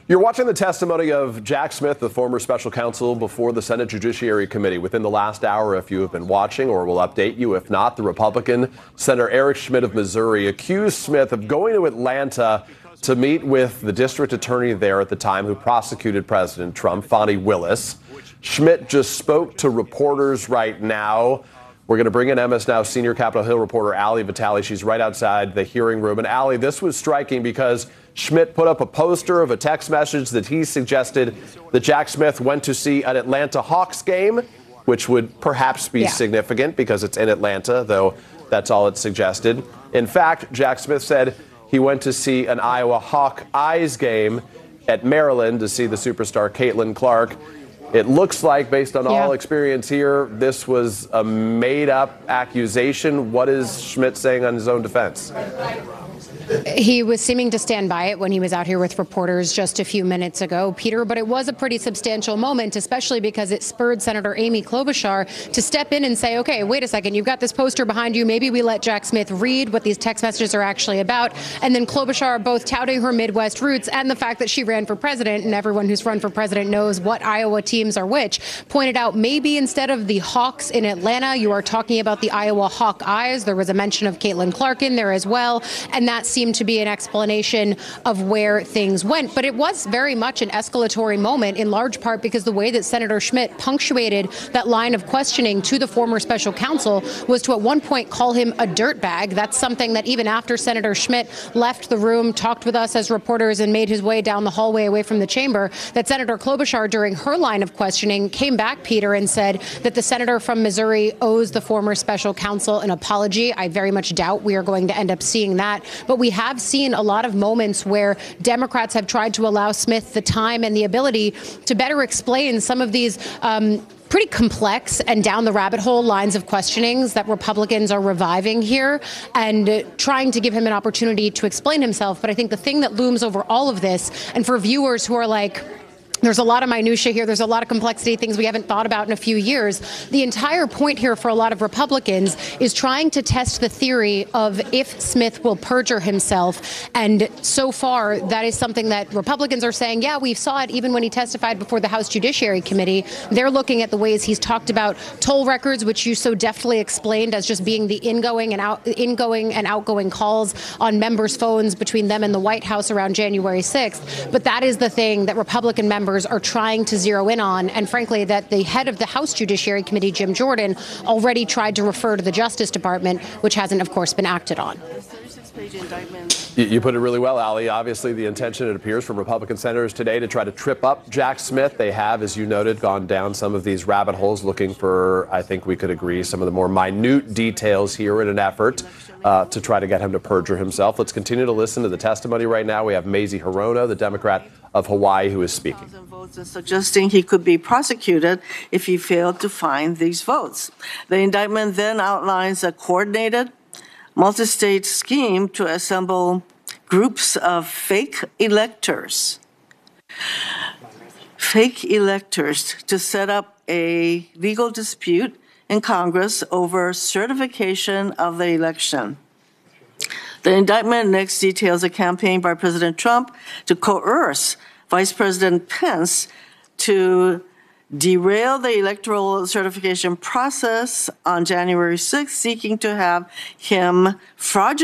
You're watching the testimony of Jack Smith, the former special counsel before the Senate Judiciary Committee. Within the last hour, if you have been watching, or we'll update you, if not, the Republican Senator Eric Schmitt of Missouri accused Smith of going to Atlanta to meet with the district attorney there at the time who prosecuted President Trump, Fani Willis. Schmitt just spoke to reporters right now. We're going to bring in MS Now senior Capitol Hill reporter Ali Vitale. She's right outside the hearing room. And Ali, this was striking because Schmitt put up a poster of a text message that he suggested that Jack Smith went to see an Atlanta Hawks game, which would perhaps be significant because it's in Atlanta, though that's all it suggested. In fact, Jack Smith said he went to see an Iowa Hawkeyes game at Maryland to see the superstar Caitlin Clark. It looks like, based on all experience here, this was a made-up accusation. What is Schmitt saying on his own defense? He was seeming to stand by it when he was out here with reporters just a few minutes ago, Peter, but it was a pretty substantial moment, especially because it spurred Senator Amy Klobuchar to step in and say, okay, wait a second, you've got this poster behind you. Maybe we let Jack Smith read what these text messages are actually about. And then Klobuchar, both touting her Midwest roots and the fact that she ran for president, and everyone who's run for president knows what Iowa teams are which, pointed out maybe instead of the Hawks in Atlanta, you are talking about the Iowa Hawkeyes. There was a mention of Caitlin Clark in there as well, and that seemed to be an explanation of where things went. But it was very much an escalatory moment, in large part because the way that Senator Schmitt punctuated that line of questioning to the former special counsel was to at one point call him a dirtbag. That's something that even after Senator Schmitt left the room, talked with us as reporters, and made his way down the hallway away from the chamber, that Senator Klobuchar, during her line of questioning, came back, Peter, and said that the senator from Missouri owes the former special counsel an apology. I very much doubt we are going to end up seeing that. But we have seen a lot of moments where Democrats have tried to allow Smith the time and the ability to better explain some of these pretty complex and down the rabbit hole lines of questionings that Republicans are reviving here and trying to give him an opportunity to explain himself. But I think the thing that looms over all of this, and for viewers who are like, there's a lot of minutia here. There's a lot of complexity, things we haven't thought about in a few years. The entire point here for a lot of Republicans is trying to test the theory of if Smith will perjure himself. And so far, that is something that Republicans are saying, yeah, we saw it even when he testified before the House Judiciary Committee. They're looking at the ways he's talked about toll records, which you so deftly explained as just being the ingoing and outgoing calls on members' phones between them and the White House around January 6th. But that is the thing that Republican members are trying to zero in on, and frankly, that the head of the House Judiciary Committee, Jim Jordan, already tried to refer to the Justice Department, which hasn't, of course, been acted on. You put it really well, Ali. Obviously, the intention, it appears, from Republican senators today to try to trip up Jack Smith. They have, as you noted, gone down some of these rabbit holes looking for, I think we could agree, some of the more minute details here in an effort to try to get him to perjure himself. Let's continue to listen to the testimony right now. We have Mazie Hirono, the Democrat of Hawaii, who is speaking. Votes and suggesting he could be prosecuted if he failed to find these votes. The indictment then outlines a coordinated, multi-state scheme to assemble groups of fake electors to set up a legal dispute in Congress over certification of the election. The indictment next details a campaign by President Trump to coerce Vice President Pence to derail the electoral certification process on January 6th, seeking to have him fraudulently